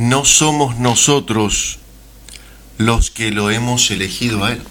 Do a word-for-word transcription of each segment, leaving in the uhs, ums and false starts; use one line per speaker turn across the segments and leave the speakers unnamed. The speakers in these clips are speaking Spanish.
no somos nosotros los que lo hemos elegido a Él.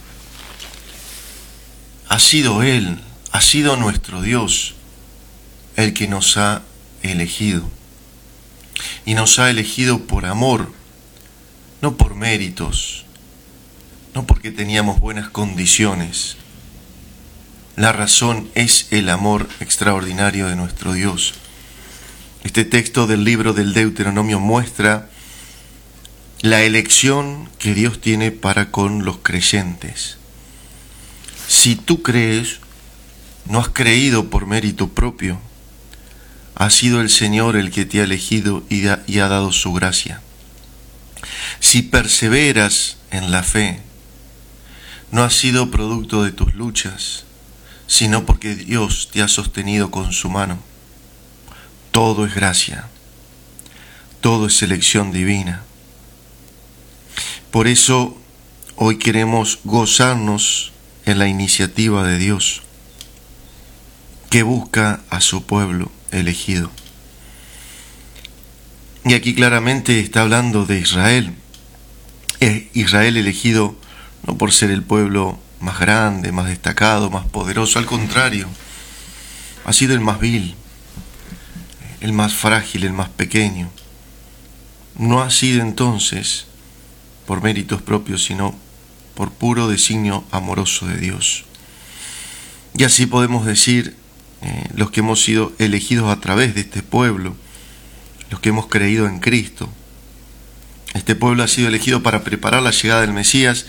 Ha sido Él, ha sido nuestro Dios el que nos ha elegido. Y nos ha elegido por amor, no por méritos, no porque teníamos buenas condiciones. La razón es el amor extraordinario de nuestro Dios. Este texto del libro del Deuteronomio muestra la elección que Dios tiene para con los creyentes. Si tú crees, no has creído por mérito propio. Ha sido el Señor el que te ha elegido y ha, y ha dado su gracia. Si perseveras en la fe, no ha sido producto de tus luchas, sino porque Dios te ha sostenido con su mano. Todo es gracia, todo es elección divina. Por eso hoy queremos gozarnos en la iniciativa de Dios, que busca a su pueblo elegido. Y aquí claramente está hablando de Israel. Es Israel elegido no por ser el pueblo más grande, más destacado, más poderoso, al contrario, ha sido el más vil, el más frágil, el más pequeño. No ha sido entonces por méritos propios, sino por puro designio amoroso de Dios. Y así podemos decir, eh, los que hemos sido elegidos a través de este pueblo, los que hemos creído en Cristo. Este pueblo ha sido elegido para preparar la llegada del Mesías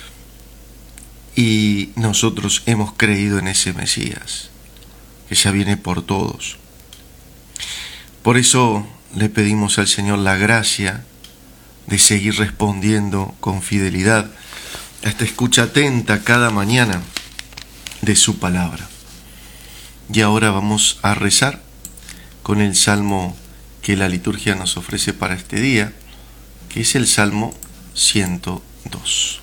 y nosotros hemos creído en ese Mesías, que ya viene por todos. Por eso le pedimos al Señor la gracia de seguir respondiendo con fidelidad a esta escucha atenta cada mañana de su palabra. Y ahora vamos a rezar con el salmo que la liturgia nos ofrece para este día, que es el Salmo ciento dos.